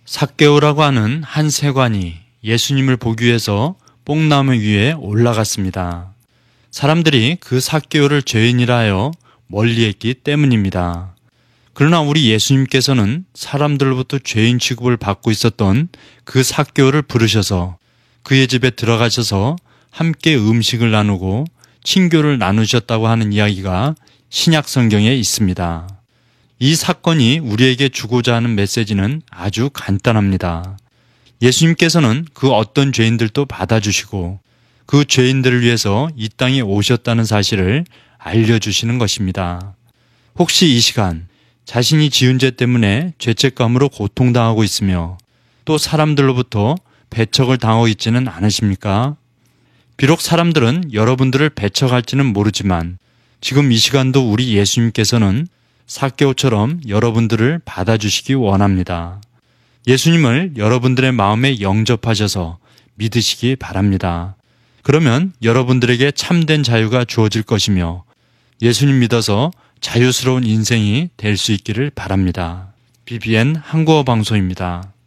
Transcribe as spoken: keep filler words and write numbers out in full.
삭개오라고 하는 한 세관이 예수님을 보기 위해서 뽕나무 위에 올라갔습니다. 사람들이 그 삭개오를 죄인이라 하여 멀리했기 때문입니다. 그러나 우리 예수님께서는 사람들로부터 죄인 취급을 받고 있었던 그 삭개오를 부르셔서 그의 집에 들어가셔서 함께 음식을 나누고 친교를 나누셨다고 하는 이야기가 신약 성경에 있습니다. 이 사건이 우리에게 주고자 하는 메시지는 아주 간단합니다. 예수님께서는 그 어떤 죄인들도 받아주시고 그 죄인들을 위해서 이 땅에 오셨다는 사실을 알려주시는 것입니다. 혹시 이 시간 자신이 지은 죄 때문에 죄책감으로 고통당하고 있으며 또 사람들로부터 배척을 당하고 있지는 않으십니까? 비록 사람들은 여러분들을 배척할지는 모르지만 지금 이 시간도 우리 예수님께서는 삭개오처럼 여러분들을 받아주시기 원합니다. 예수님을 여러분들의 마음에 영접하셔서 믿으시기 바랍니다. 그러면 여러분들에게 참된 자유가 주어질 것이며 예수님 믿어서 자유스러운 인생이 될 수 있기를 바랍니다. 비비엔 한국어 방송입니다.